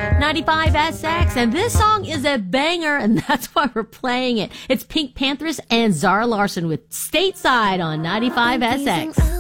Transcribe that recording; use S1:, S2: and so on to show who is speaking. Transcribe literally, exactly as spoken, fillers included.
S1: ninety-five S X, and this song is a banger, and that's why we're playing it. It's Pink Panthers and Zara Larsson with Stateside on ninety-five S X.